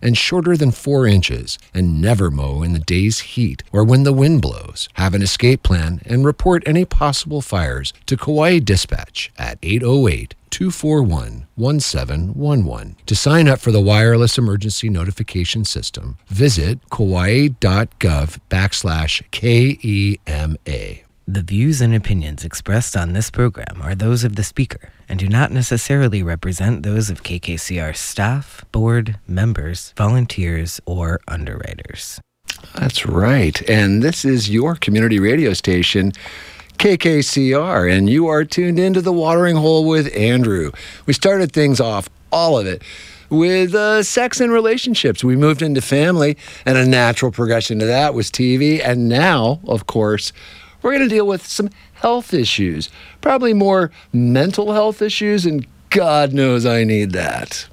and shorter than 4 inches, and never mow in the day's heat or when the wind blows. Have an escape plan and report any possible fires to Kauai Dispatch at 808-241-1711. To sign up for the wireless emergency notification system, visit kauai.gov/KEMA. The views and opinions expressed on this program are those of the speaker and do not necessarily represent those of KKCR staff, board, members, volunteers, or underwriters. That's right. And this is your community radio station, KKCR, and you are tuned into The Watering Hole with Andrew. We started things off, all of it, with sex and relationships. We moved into family, and a natural progression to that was TV. And now, of course, we're going to deal with some health issues, probably more mental health issues, and God knows I need that.